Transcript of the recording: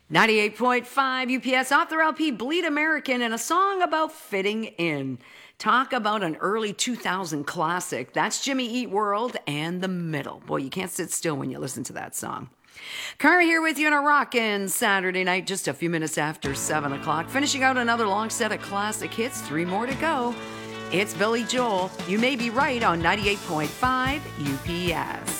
98.5 UPS off their LP Bleed American and a song about fitting in. Talk about an early 2000 classic. That's Jimmy Eat World and The Middle. Boy, you can't sit still when you listen to that song. Kara here with you on a rockin' Saturday night, just a few minutes after 7 o'clock. Finishing out another long set of classic hits, 3 more to go. It's Billy Joel. You may be right on 98.5 UPS.